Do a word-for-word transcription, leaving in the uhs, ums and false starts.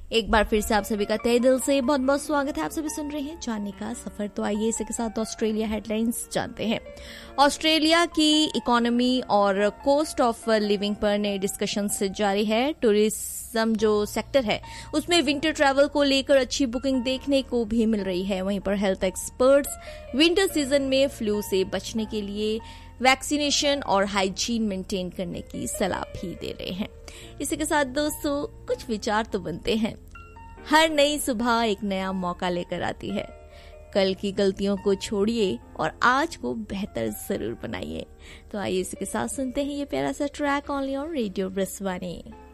एक बार फिर से आप सभी का तहे दिल से बहुत बहुत स्वागत है। आप सभी सुन रहे हैं जानने का सफर। तो आइए इसी के साथ ऑस्ट्रेलिया हेडलाइंस जानते हैं। ऑस्ट्रेलिया की इकोनॉमी और कॉस्ट ऑफ लिविंग पर नए डिस्कशंस जारी है। टूरिज्म जो सेक्टर है उसमें विंटर ट्रैवल को लेकर अच्छी बुकिंग देखने को भी मिल रही है। वहीं पर हेल्थ एक्सपर्ट्स विंटर सीजन में फ्लू से बचने के लिए वैक्सीनेशन और हाइजीन मेंटेन करने की सलाह भी दे रहे हैं। इसी के साथ दोस्तों कुछ विचार तो बनते हैं। हर नई सुबह एक नया मौका लेकर आती है। कल की गलतियों को छोड़िए और आज को बेहतर जरूर बनाइए। तो आइए इसी के साथ सुनते हैं ये प्यारा सा ट्रैक ऑनली ऑन रेडियो ब्रिस्वानी।